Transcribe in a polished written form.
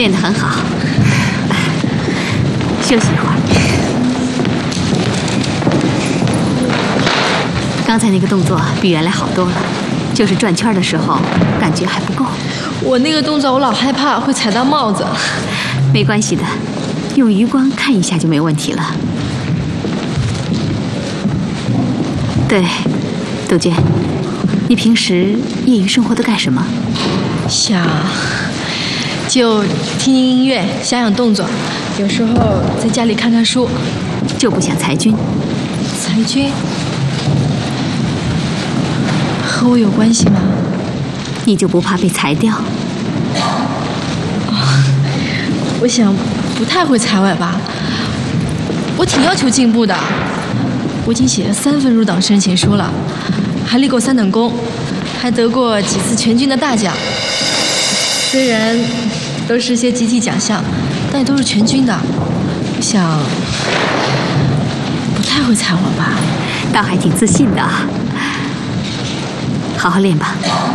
练得很好。休息一会儿。刚才那个动作比原来好多了，就是转圈的时候感觉还不够。 我那个动作我老害怕会踩到帽子。 没关系的，用余光看一下就没问题了。对，杜鹃，你平时业余生活都干什么？ 就听听音乐，想想动作，有时候在家里看看书。 就不想裁军？ 裁军和我有关系吗？ 你就不怕被裁掉？ 我想不太会裁尾吧。我挺要求进步的，我已经写了3份入党申请书了，还立过3等功，还得过几次全军的大奖。虽然都是些集体奖项，但也都是全军的。我想不太会裁我吧。 倒还挺自信的啊。好好练吧。